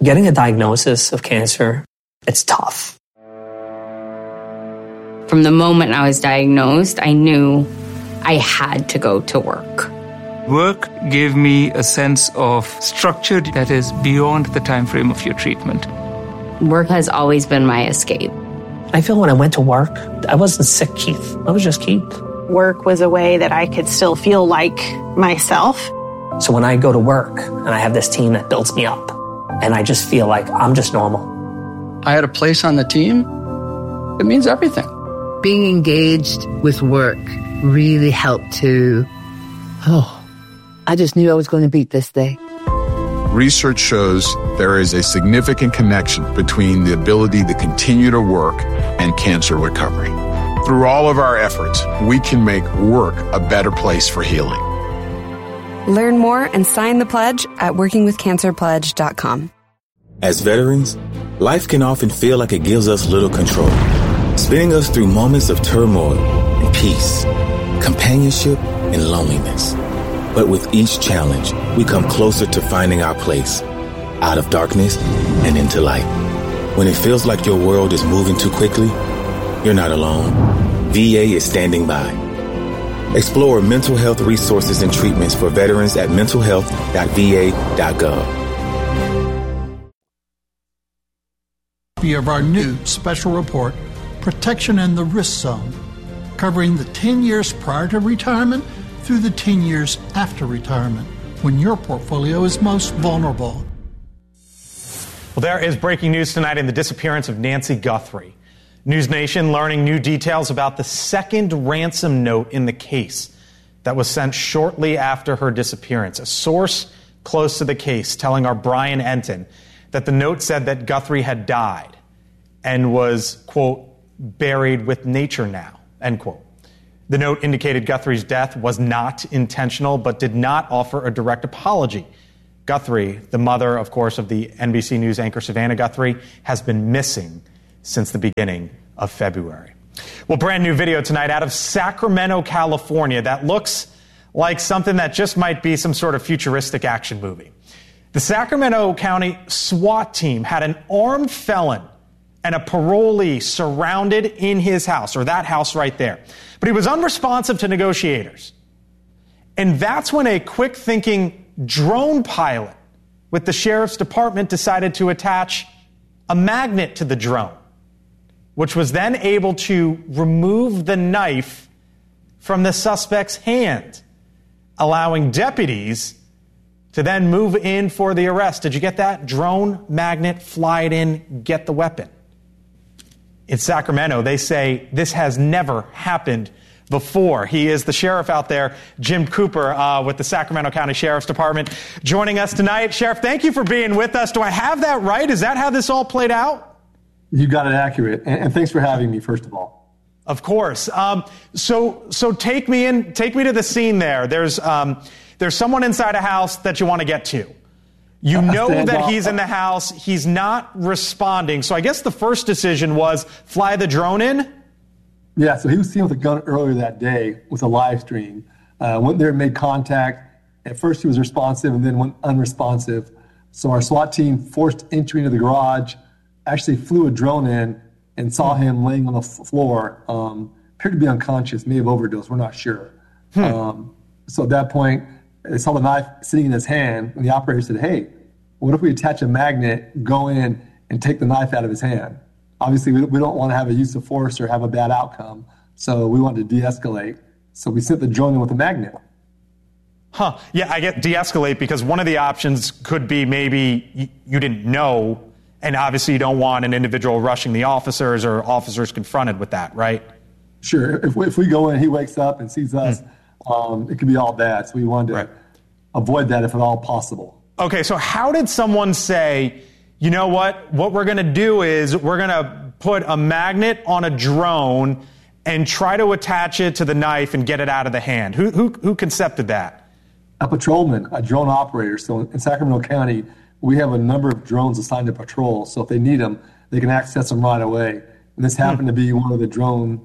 Getting a diagnosis of cancer, it's tough. From the moment I was diagnosed, I knew I had to go to work. Work gave me a sense of structure that is beyond the time frame of your treatment. Work has always been my escape. I feel when I went to work, I wasn't sick Keith. I was just Keith. Work was a way that I could still feel like myself. So when I go to work and I have this team that builds me up, and I just feel like I'm just normal. I had a place on the team. It means everything. Being engaged with work really helped to, I just knew I was going to beat this day. Research shows there is a significant connection between the ability to continue to work and cancer recovery. Through all of our efforts, we can make work a better place for healing. Learn more and sign the pledge at workingwithcancerpledge.com. As veterans, life can often feel like it gives us little control, spinning us through moments of turmoil and peace, companionship and loneliness. But with each challenge, we come closer to finding our place, out of darkness and into light. When it feels like your world is moving too quickly, you're not alone. VA is standing by. Explore mental health resources and treatments for veterans at mentalhealth.va.gov. Of our new special report, Protection in the Risk Zone, covering the 10 years prior to retirement through the 10 years after retirement, when your portfolio is most vulnerable. Well, there is breaking news tonight in the disappearance of Nancy Guthrie. News Nation learning new details about the second ransom note in the case that was sent shortly after her disappearance. A source close to the case telling our Brian Enton that the note said that Guthrie had died and was, quote, buried with nature now, end quote. The note indicated Guthrie's death was not intentional, but did not offer a direct apology. Guthrie, the mother, of course, of the NBC News anchor Savannah Guthrie, has been missing since the beginning of February. Well, brand new video tonight out of Sacramento, California that looks like something that just might be some sort of futuristic action movie. The Sacramento County SWAT team had an armed felon and a parolee surrounded in his house, or that house right there. But he was unresponsive to negotiators. And that's when a quick-thinking drone pilot with the sheriff's department decided to attach a magnet to the drone, which was then able to remove the knife from the suspect's hand, allowing deputies to then move in for the arrest. Did you get that? Drone, magnet, fly it in, get the weapon. In Sacramento, they say this has never happened before. He is the sheriff out there, Jim Cooper, with the Sacramento County Sheriff's Department, joining us tonight. Sheriff, thank you for being with us. Do I have that right? Is that how this all played out? You got it accurate. And thanks for having me, first of all. Of course. So take me to the scene there. There's someone inside a house that you want to get to. You know that he's in the house. He's not responding. So I guess the first decision was fly the drone in? Yeah, so he was seen with a gun earlier that day with a live stream. Went there and made contact. At first he was responsive and then went unresponsive. So our SWAT team forced entry into the garage, actually flew a drone in and saw him laying on the floor. Appeared to be unconscious, may have overdosed, we're not sure. So at that point, they saw the knife sitting in his hand, and the operator said, hey, what if we attach a magnet, go in, and take the knife out of his hand? Obviously, we don't want to have a use of force or have a bad outcome, so we wanted to de-escalate. So we sent the drone in with a magnet. Yeah, I get de-escalate because one of the options could be maybe you didn't know, and obviously you don't want an individual rushing the officers or officers confronted with that, right? Sure. If we go in, he wakes up and sees us, it could be all bad. So we wanted to avoid that if at all possible. Okay, so how did someone say, you know what we're going to do is we're going to put a magnet on a drone and try to attach it to the knife and get it out of the hand? Who concepted that? A patrolman, a drone operator. So in Sacramento County, we have a number of drones assigned to patrol. So if they need them, they can access them right away. And this happened to be one of the drone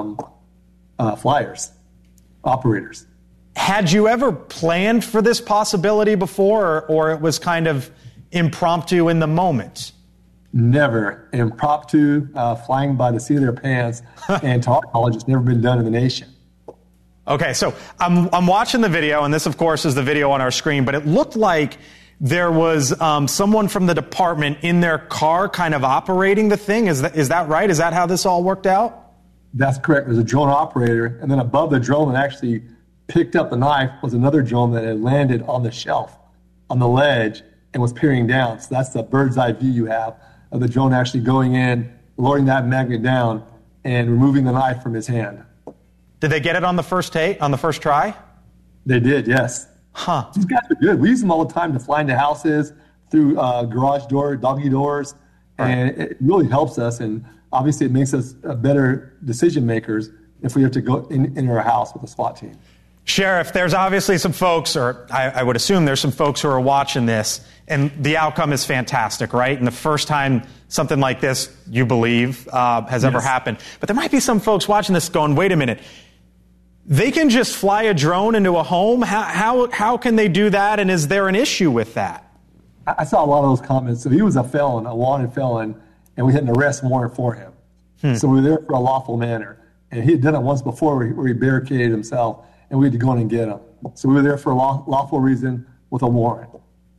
operators. Had you ever planned for this possibility before, or it was kind of impromptu in the moment? Never. Impromptu, flying by the seat of their pants, and to our knowledge, it's never been done in the nation. Okay, so I'm watching the video, and this, of course, is the video on our screen, but it looked like there was someone from the department in their car kind of operating the thing. Is that right? Is that how this all worked out? That's correct. There's a drone operator, and then above the drone that actually picked up the knife was another drone that had landed on the shelf, on the ledge, and was peering down. So that's the bird's eye view you have of the drone actually going in, lowering that magnet down, and removing the knife from his hand. Did they get it on the first try? They did, yes. Huh. These guys are good. We use them all the time to fly into houses, through garage doors, doggy doors, and it really helps us. And obviously, it makes us better decision makers if we have to go in our house with a SWAT team. Sheriff, there's obviously some folks, or I would assume there's some folks who are watching this, and the outcome is fantastic, right? And the first time something like this, you believe, has ever happened. But there might be some folks watching this going, wait a minute. They can just fly a drone into a home? How can they do that, and is there an issue with that? I saw a lot of those comments. So he was a felon, a wanted felon, and we had an arrest warrant for him. So we were there for a lawful manner. And he had done it once before where he barricaded himself, and we had to go in and get him. So we were there for a lawful reason with a warrant.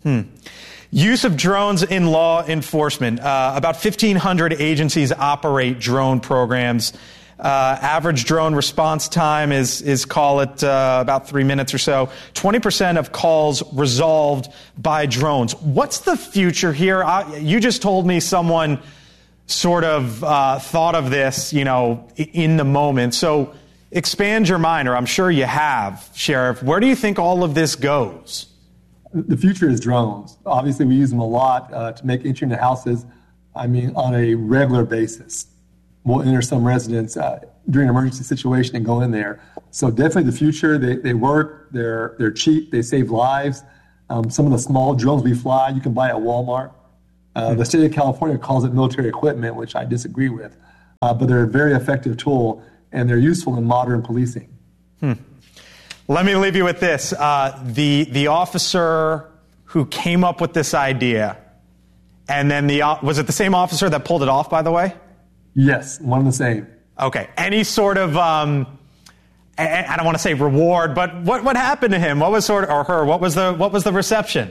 Use of drones in law enforcement. About 1,500 agencies operate drone programs. Average drone response time is call it about 3 minutes or so. 20% of calls resolved by drones. What's the future here? You just told me someone sort of thought of this, in the moment. So expand your mind, or I'm sure you have, Sheriff. Where do you think all of this goes? The future is drones. Obviously, we use them a lot to make entry into houses, on a regular basis. We'll enter some residents during an emergency situation and go in there. So definitely the future, they work, they're cheap, they save lives. Some of the small drones we fly, you can buy at Walmart. The state of California calls it military equipment, which I disagree with. But they're a very effective tool, and they're useful in modern policing. Let me leave you with this. The officer who came up with this idea, and then was it the same officer that pulled it off, by the way? Yes, one and the same. Okay. Any sort of, I don't want to say reward, but what happened to him? What was or her? What was the reception?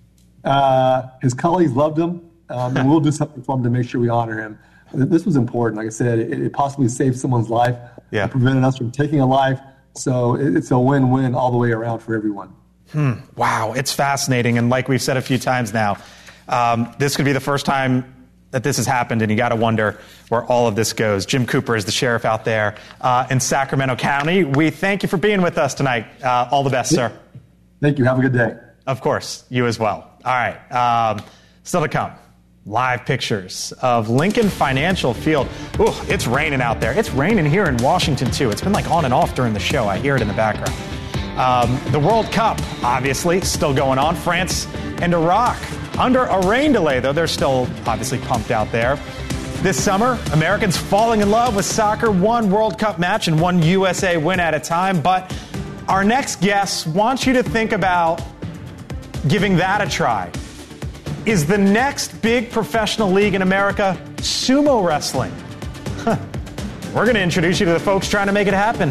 His colleagues loved him, and we'll do something for him to make sure we honor him. This was important. Like I said, it possibly saved someone's life. It prevented us from taking a life. So it's a win-win all the way around for everyone. Wow, it's fascinating. And like we've said a few times now, this could be the first time that this has happened, and you got to wonder where all of this goes. Jim Cooper is the sheriff out there in Sacramento County. We thank you for being with us tonight. All the best, sir. Thank you. Have a good day. Of course. You as well. All right. Still to come. Live pictures of Lincoln Financial Field. Ooh, it's raining out there. It's raining here in Washington, too. It's been like on and off during the show. I hear it in the background. The World Cup, obviously, still going on. France and Iraq under a rain delay, though they're still obviously pumped out there. This summer, Americans falling in love with soccer, one World Cup match and one USA win at a time. But our next guest wants you to think about giving that a try. Is the next big professional league in America sumo wrestling? We're going to introduce you to the folks trying to make it happen.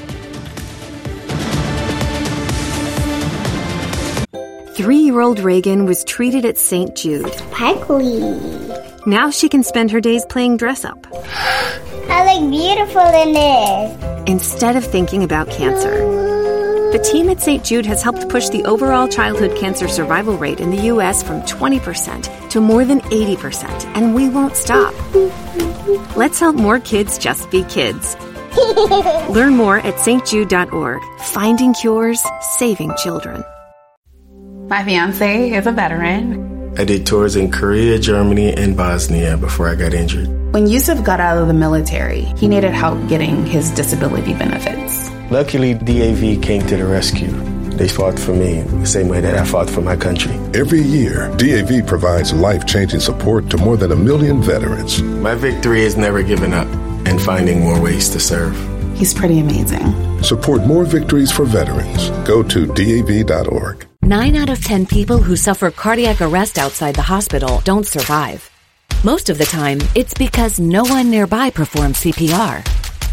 Three-year-old Reagan was treated at St. Jude. Sparkly. Now she can spend her days playing dress-up. I look beautiful in this. Instead of thinking about cancer. The team at St. Jude has helped push the overall childhood cancer survival rate in the U.S. from 20% to more than 80%, and we won't stop. Let's help more kids just be kids. Learn more at stjude.org. Finding cures, saving children. My fiancé is a veteran. I did tours in Korea, Germany, and Bosnia before I got injured. When Yusuf got out of the military, he needed help getting his disability benefits. Luckily, DAV came to the rescue. They fought for me the same way that I fought for my country. Every year, DAV provides life-changing support to more than 1 million veterans. My victory is never giving up and finding more ways to serve. He's pretty amazing. Support more victories for veterans. Go to DAV.org. 9 out of 10 people who suffer cardiac arrest outside the hospital don't survive. Most of the time, it's because no one nearby performs CPR.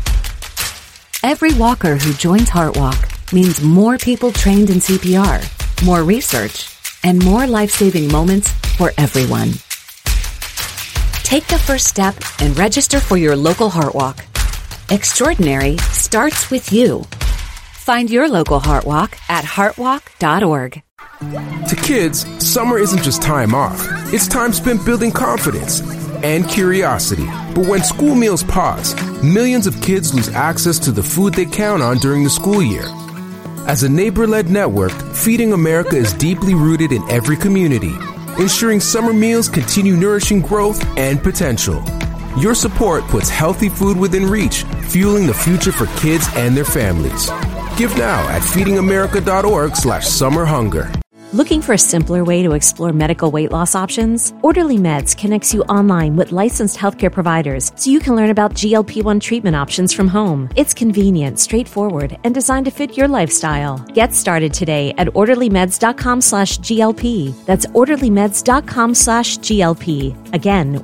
Every walker who joins HeartWalk means more people trained in CPR, more research, and more life-saving moments for everyone. Take the first step and register for your local HeartWalk. Extraordinary starts with you. Find your local HeartWalk at heartwalk.org. To kids, summer isn't just time off. It's time spent building confidence and curiosity. But when school meals pause, millions of kids lose access to the food they count on during the school year. As a neighbor-led network, Feeding America is deeply rooted in every community, ensuring summer meals continue nourishing growth and potential. Your support puts healthy food within reach, fueling the future for kids and their families. Give now at feedingamerica.org/summerhunger. Looking for a simpler way to explore medical weight loss options? Orderly Meds connects you online with licensed healthcare providers so you can learn about GLP-1 treatment options from home. It's convenient, straightforward, and designed to fit your lifestyle. Get started today at orderlymeds.com/GLP. That's orderlymeds.com/GLP. Again,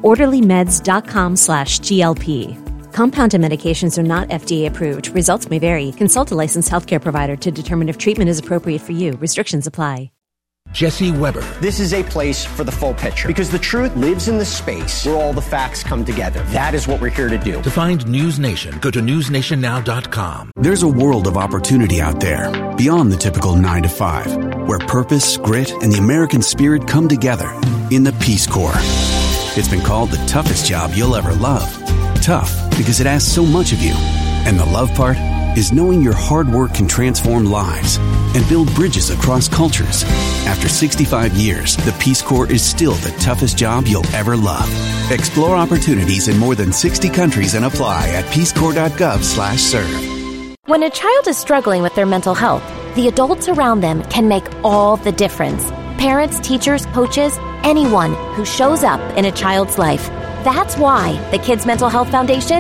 orderlymeds.com/GLP. Compounded medications are not FDA approved. Results may vary. Consult a licensed healthcare provider to determine if treatment is appropriate for you. Restrictions apply. Jesse Weber. This is a place for the full picture because the truth lives in the space where all the facts come together. That is what we're here to do. To find News Nation, go to newsnationnow.com. There's a world of opportunity out there beyond the typical 9 to 5, where purpose, grit, and the American spirit come together in the Peace Corps. It's been called the toughest job you'll ever love. Tough because it asks so much of you. And the love part is knowing your hard work can transform lives and build bridges across cultures. After 65 years, the Peace Corps is still the toughest job you'll ever love. Explore opportunities in more than 60 countries and apply at peacecorps.gov/serve. When a child is struggling with their mental health, the adults around them can make all the difference. Parents, teachers, coaches, anyone who shows up in a child's life. That's why the Kids Mental Health Foundation